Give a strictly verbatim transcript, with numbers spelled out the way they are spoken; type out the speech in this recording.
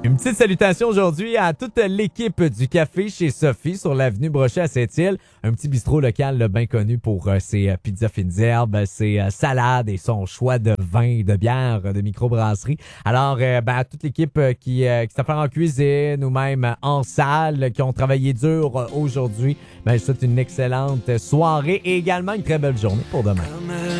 Une petite salutation aujourd'hui à toute l'équipe du Café chez Sophie sur l'avenue Brochet à Sept-Îles. Un petit bistrot local là, bien connu pour euh, ses euh, pizzas fines herbes, ses euh, salades et son choix de vin, de bière, de microbrasserie. Alors, euh, ben, à toute l'équipe euh, qui, euh, qui s'affaire en cuisine ou même euh, en salle, qui ont travaillé dur euh, aujourd'hui, ben, je souhaite une excellente soirée et également une très belle journée pour demain.